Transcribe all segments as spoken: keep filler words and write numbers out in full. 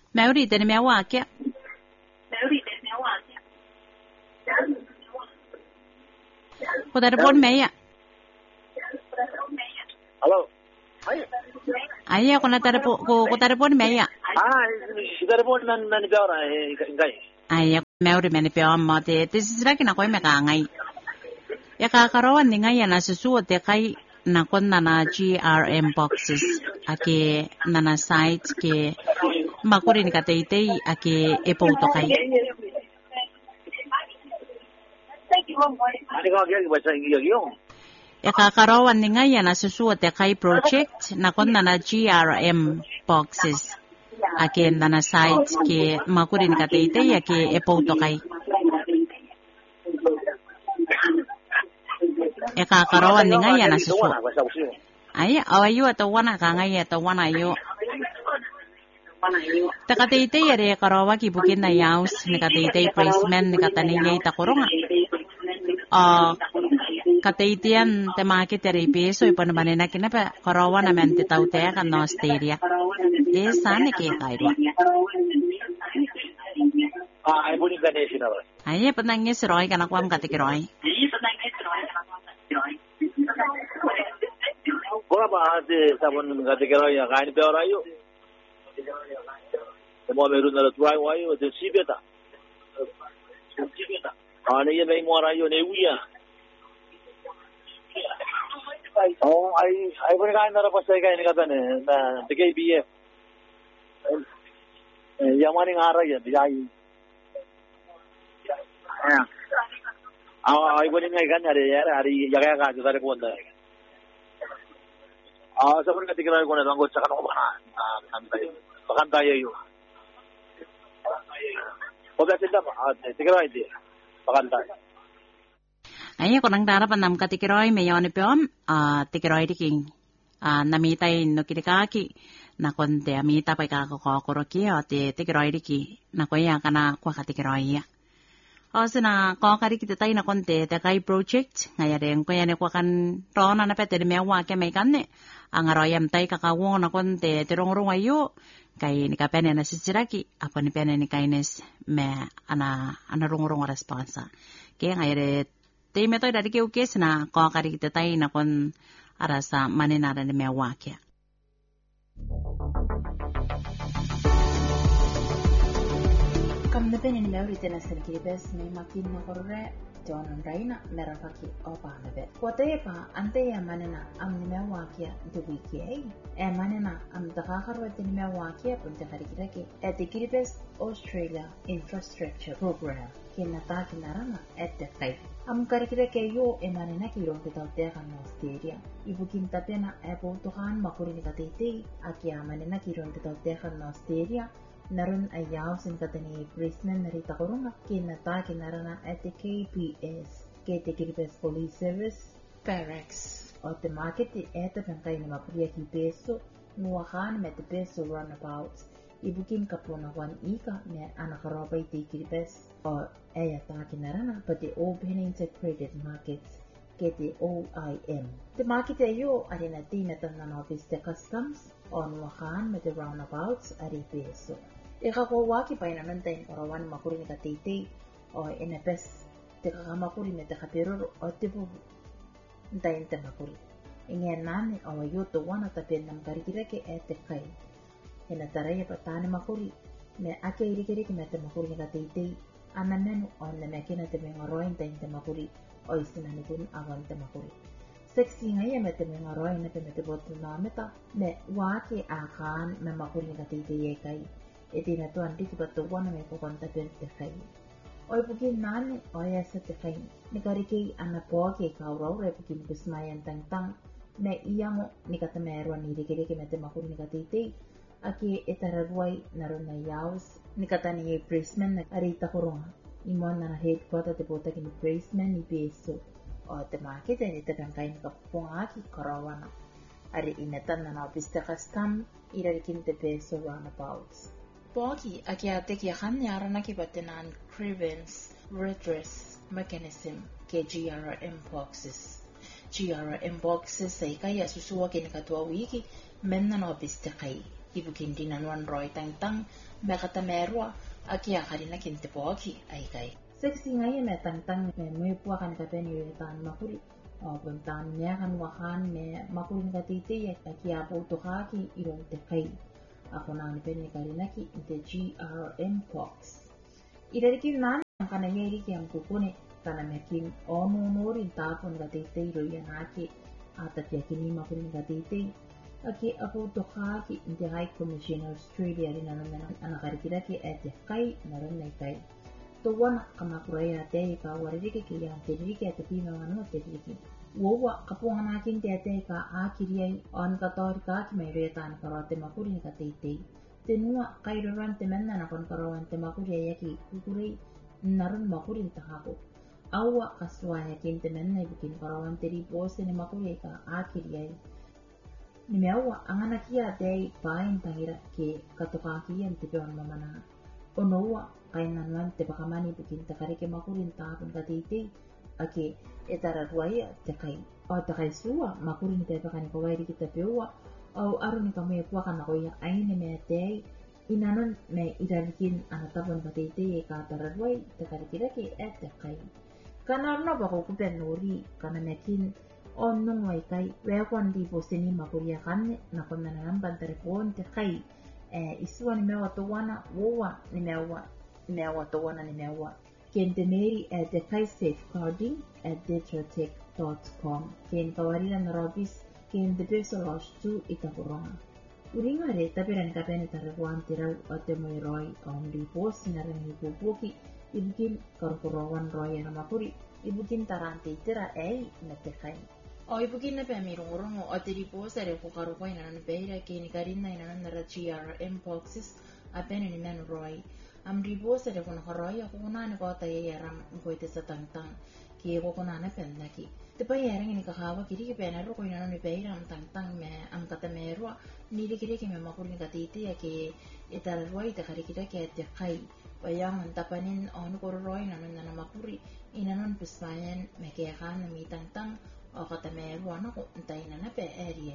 ما أريد أن ما واقع خدا ربون مايا Halo. Ayah kena telepon, ko telepon maya. Ah, telepon nan nan biara ngai. Ayah mau di mana pion mati. Tisra kena kau meka ngai. Ya kakarawan ni ngai na sesuatu tekai na kon nana G R M boxes. Ake nana site ke makuri ni kata ite ake epo tokai. Ani kau kaya bahasa Inggeris yo. Ya kakarawan ni ngai na sesuatu tekai project na kon nana G R M boxes. Ake nana site ke makuri ni kata ite ake epo tokai. Ya kakarawan ni ngai na sesuatu. Ayah awayu atau wana kangai atau wana yo. Takata ite ya re karawa ki bukin na yaus ni kata ite placement ni kata ni yai takurunga. Ah kata ite yan temaki tere peso ipan manena kinapa karawa na mente tau te kan no steria. Esa ni ke kairwa. Ah, ai pun ikan esi na. Ayah penangnya seroi kan aku am kata kiroi. Kau apa hati sabun kata kira ya kain biara yo. Semua meru na tuai wai o de sibeta. Ah, ni yang mau rayo ni uya. Oh, ai ai pun kain na pasal kain kata ni na tiga B F. Yang mana ngara ya dia ai. Ah, ai pun ngai kan ada ya hari jaga jaga tu ada pun dah. Ah, sabun kata kira ko na lang ko sa kanong bahan. Ah, kantay. Pakantay yo. Oga sila ba? Ah, tikira ide. Pakantay. Ayah ko nang darapan nam kata kiroi me yon pion. Ah tikiroi diking. Ah namita no kirikaki. Na konte amita pa kako kokoroki o te tikiroi diki. Na ko ya kana kwa kata kiroi ya. O sina ko kari kita tayo na konte te kai project ngayaren ko yan ko kan rona na pete me wa ke me kanne ang aroyam tay kakawong na konte tirong-rong ayo kay ni kapene na sisiraki apa ni pene ni kaines me ana ana rong-rong responsa kaya ngayare te me toy dari ke ukes na ko kari kita tayo na kon arasa manenara ni me wa ke Kam na pene ni maurite na serkibes me makin na korre John Raina merafaki opa nabe. Kote pa ante ya manena am ni mewakia dubiki ai. E manena am dakakaro te ni mewakia punte karikirake. E te kiribes Australia Infrastructure Program. Kina ta kinarana et te kai. Am karikirake yo e manena ki ronte taute kan Australia. Ibu kinta pena e botohan makuri ni katete akia manena ki ronte taute kan Australia. Naroon ay yaw sin katani Brisbane narita korunga kinata kinarana at the K P S Kete Kiribes Police Service Barracks o te market eta pangkay na mapuria ki peso nuwakan met the peso runabouts ibukin kapuna wan ika me anakarobay te Kiribes o aya ta kinarana pati open integrated markets Kete O I M the market ayo arina tinatan na office the customs o nuwakan met the roundabouts ari peso Ika ko waki pa ina nantay orawan makuri ni katete o inapes tika ka makuri na tika piruro o tibu ntayin ta makuri. Ingyan nani o yuto wana tapin nam karikirake e tikay. Ina taraya patani makuri me ake irikiriki na ta makuri ni katete anamenu o nameki na ta mengaroin tayin ta makuri o isinanikun awan ta makuri. Sexy ngaya me ta mengaroin na ta metibotu namita me waki akan me makuri ni katete ye kay. Iti na to anti kibatuwa na may kukonta bil tekay. Oy bugin nani oya sa tekay. Nikarikay anapo kay kauraw re bugin kusmayan tangtang na iya mo nikatameruan ni rikiriki na timakun nikatitay. Aki itararway naroon na yaws nikatani Brisbane na arita kurunga. Imon na na headquarter tiputa kini Brisbane ni Beso. O timakit ay nitagangkay nikapungaki karawana. Ari inatan na napista kastam irarikin te Beso roundabouts. Poki akiate ki han yara na ki batenan grievance redress mechanism ke G R M boxes. G R M boxes ay kaya susuwa kinikatwa wiki men na no biste kay. ibukin dinanuan roy tang tang mekata merwa akia harina kinte poki ai kai seksi ngai me tang tang me me pua kan ka pen yu tan makuri o bentan me kan wahan me makuri ka titi ya akia po to haki irong te kai ako na ni pen karina ki the G R M Pox irariki nan kana ngeri ki am kupune kana mekin onu nori tapon ka titi ro ya naki ata kia kini makuri ka titi aki ako to haki the High Commissioner Australia rin nanon na anakarikira ki ete kai naron na kai to wana kamakuraya te ka waririki ki yang teriki ete pima wano teriki wowa kapungan nakin te ete ka akiriyay on kator ka ki may retan karote makuri ka titi tenua kairoran temenna na kon karawan te makuri yaki kukuri naron makuri tahako awa kaswa yakin temenna ibukin karawan teri pose ni makuri ka akiriyay nimeawa angana kia dei pain tangira ke katokaki yang tepeon mamana onowa kainan wan te pakamani bukin takari ke makurin tapon katiti ake etara ruaya tekai o tekai sua makurin te pakani kawairi kita pewa au aruni kame puakan ako ya aine me dei inanon me irarikin anatapon katiti ka tara ruai tekari kira ke et tekai kanarna bako kupen nori kana mekin onung wai kai wekwan di posini makuria kanne na konna na namban telepon te kai eh isua ni mewa to wana wowa ni mewa ni mewa to wana ni mewa kente meri at the kai safeguarding at digitaltech dot com ken kawarila na robis ken de pesolos tu itapuronga uringa re tapiran kapene tarewan tirau ate moi roi on di pos na rani pupuki ibukin korporowan roi na makuri ibukin taranti tira ei na te kai o ibukin na pe mirungurung o atiri po sa re ko karo ko ina na beira ke ni karina ina na ra G R M Poxes apene ni men roi am ribo sa re ko na roi ko na ni ko ta ye ram ko ite sa tang tang ke ko ko na na pen na ki te pa ye ring ni ka hawa ki ri pe na ro ko ina na beira am tang tang me am ka ta me ro ni ri ki ri ki me ma ko ni ka ti ti ya ke ita roi ta kari ki ta ke te kai bayang tapanin on ko roi na na na makuri ina non puspayan me ke ha na mi tang tang o kata merua na ko ntai na na pe area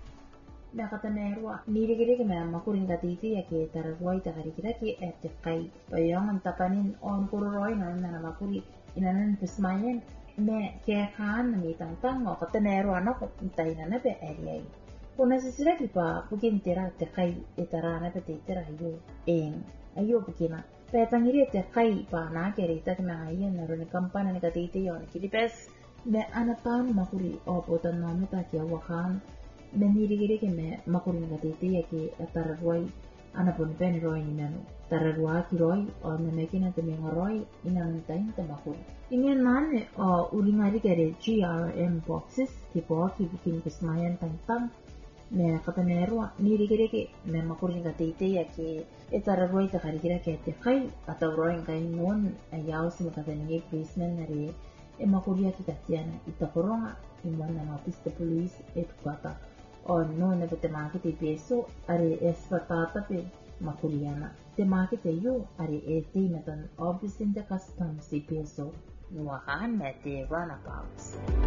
na kata merua ni ri ri me makurin ka titi ya ke tarwai ta kari kira ki et kai bayang tapanin on ko roi na na makuri ina non pusmayen me ke kan mi tang tang o kata merua na ko ntai na na pe area kuna sisira ki pa bukin tira te kai itara na pe tira yo en ayo bukina pe tangiri te kai pa na ke ri ta me ayen na ro ni kampana ni ka titi yo ni ki pes me anapan makuri o potan nami ta kia wakan me nirigiri ke me makuri nga titi ya ki tararwai anapun pen roi ni menu tararwa ki roi o me mekina te me ngaroi inanantain te makuri ingin nane o uringari kere G R M Poxes ki po ki bikin kesmayan tang-tang me kata merua nirigiri ke me makuri nga titi ya ki tararwai ta karikira ke te kai atau roi nga ingon ayaw si makata nge Christmas nari e makuria kita tiana ita koronga imwana na pista police e tukata o no ne te maki te peso are espertata pe makuriana te maki te yo are e te metan obvious in the customs si peso nuakan me te runabouts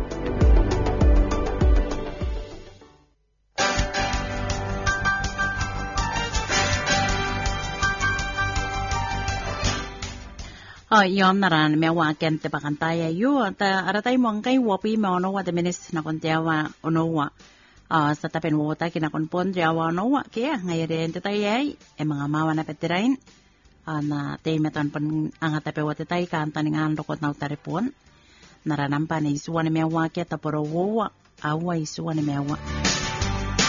o yom naran me wa ken te pakantaya yu ta aratai mong kai wopi me ono wa de minis na kon te wa ono wa a sa ta pen wo ta kina kon pon dia wa ono wa ke ngai re te tai ai e mga mawa na peterain ana te meton pen anga ta pe wa te tai kan taningan ro kot na utarepon naranam pa ni suwan me wa ke ta poro wo wa awa isuwan me wa